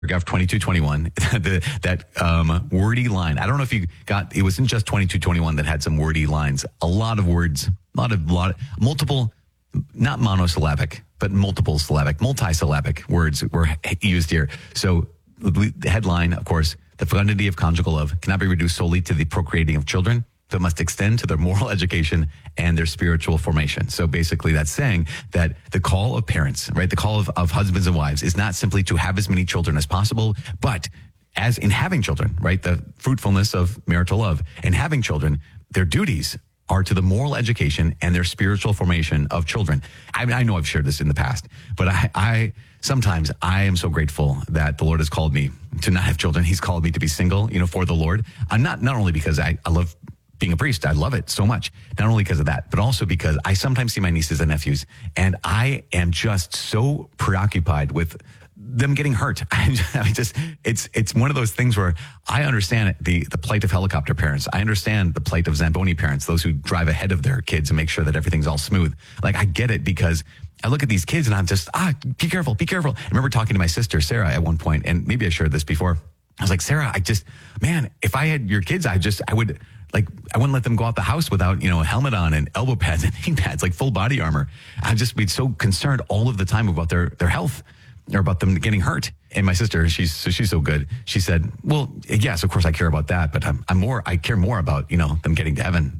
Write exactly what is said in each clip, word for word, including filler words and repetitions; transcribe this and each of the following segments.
paragraph twenty-two twenty-one, the, that um, wordy line. I don't know if you got, it wasn't just twenty-two twenty-one that had some wordy lines. A lot of words, a lot of, lot, multiple, not monosyllabic, but multiple syllabic, multisyllabic words were used here. So the headline, of course, the fecundity of conjugal love cannot be reduced solely to the procreating of children, but must extend to their moral education and their spiritual formation. So basically that's saying that the call of parents, right, the call of, of husbands and wives is not simply to have as many children as possible, but as in having children, right, the fruitfulness of marital love, and having children, their duties are to the moral education and their spiritual formation of children. I mean, I know I've shared this in the past, but I, I sometimes I am so grateful that the Lord has called me to not have children. He's called me to be single, you know, for the Lord. I'm not, not only because I, I love being a priest. I love it so much. Not only because of that, but also because I sometimes see my nieces and nephews and I am just so preoccupied with them getting hurt. I mean, just, it's, it's one of those things where I understand the, the plight of helicopter parents. I understand the plight of Zamboni parents, those who drive ahead of their kids and make sure that everything's all smooth. Like, I get it because I look at these kids and I'm just, ah, be careful, be careful. I remember talking to my sister, Sarah, at one point, and maybe I shared this before. I was like, Sarah, I just, man, if I had your kids, I just, I would, like, I wouldn't let them go out the house without, you know, a helmet on and elbow pads and knee pads, like full body armor. I'd just be so concerned all of the time about their, their health or about them getting hurt. And my sister, she's, so she's so good. She said, well, yes, of course I care about that, but I'm, I'm more, I care more about, you know, them getting to heaven.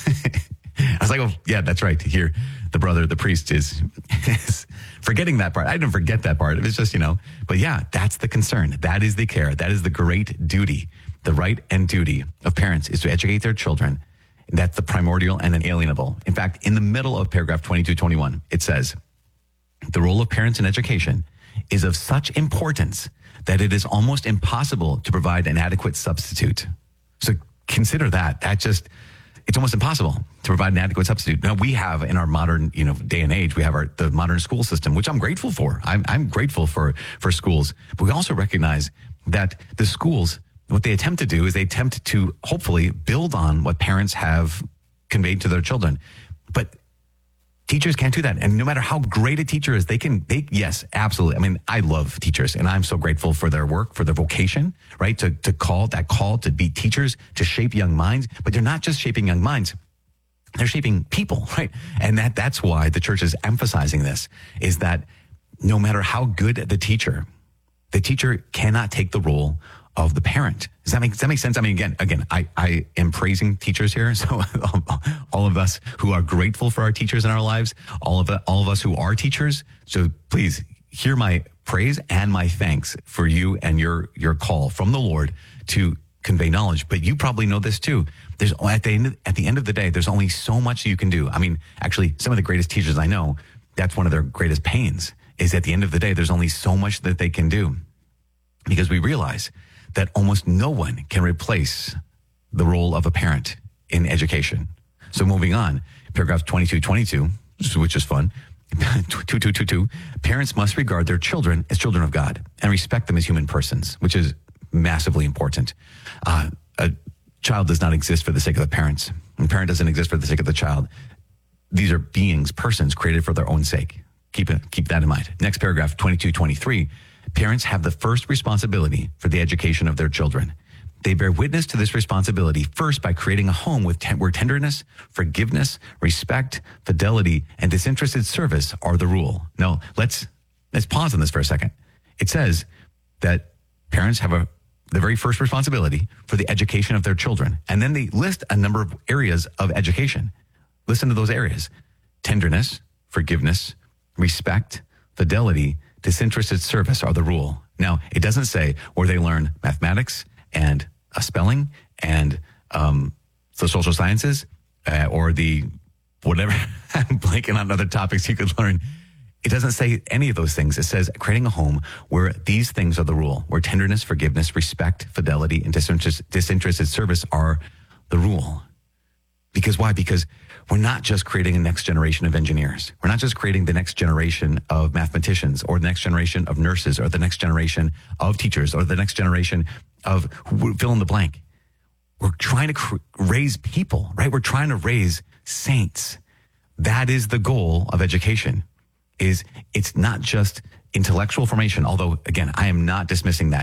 I was like, oh yeah, that's right. Here, the brother, the priest is, is forgetting that part. I didn't forget that part. It was just, you know, but yeah, that's the concern. That is the care. That is the great duty. The right and duty of parents is to educate their children. That's the primordial and inalienable. In fact, in the middle of paragraph twenty-two twenty-one, it says, the role of parents in education is of such importance that it is almost impossible to provide an adequate substitute. So consider that. That just, it's almost impossible to provide an adequate substitute. Now, we have in our modern, you know, day and age, we have our, the modern school system, which I'm grateful for. I'm, I'm grateful for, for schools. But we also recognize that the schools, what they attempt to do is they attempt to hopefully build on what parents have conveyed to their children. But teachers can't do that. And no matter how great a teacher is, they can, they, yes, absolutely. I mean, I love teachers and I'm so grateful for their work, for their vocation, right? To, to call, that call to be teachers, to shape young minds. But they're not just shaping young minds. They're shaping people, right? And that, that's why the church is emphasizing this, is that no matter how good the teacher, the teacher cannot take the role of the parent. Does that make, does that make sense? I mean, again, again, I, I am praising teachers here. So all of us who are grateful for our teachers in our lives, all of, all of us who are teachers. So please hear my praise and my thanks for you and your, your call from the Lord to convey knowledge. But you probably know this too. There's at the end, at the end of the day, there's only so much you can do. I mean, actually, some of the greatest teachers I know, that's one of their greatest pains, is at the end of the day, there's only so much that they can do, because we realize that almost no one can replace the role of a parent in education. So moving on, paragraph twenty-two twenty-two, which is fun, two two two two, parents must regard their children as children of God and respect them as human persons, which is massively important. Uh, a child does not exist for the sake of the parents. A parent doesn't exist for the sake of the child. These are beings, persons created for their own sake. Keep it, keep that in mind. Next paragraph, twenty-two twenty-three. Parents have the first responsibility for the education of their children. They bear witness to this responsibility first by creating a home with ten- where tenderness, forgiveness, respect, fidelity, and disinterested service are the rule. Now, let's let's pause on this for a second. It says that parents have a the very first responsibility for the education of their children, and then they list a number of areas of education. Listen to those areas: tenderness, forgiveness, respect, fidelity, disinterested service are the rule. Now, it doesn't say where they learn mathematics and uh, spelling and um, the social sciences uh, or the whatever. I'm blanking on other topics you could learn. It doesn't say any of those things. It says creating a home where these things are the rule, where tenderness, forgiveness, respect, fidelity, and disinterested, disinterested service are the rule. Because why? Because we're not just creating a next generation of engineers. We're not just creating the next generation of mathematicians or the next generation of nurses or the next generation of teachers or the next generation of fill in the blank. We're trying to cr- raise people, right? We're trying to raise saints. That is the goal of education. Is it's not just intellectual formation. Although, again, I am not dismissing that.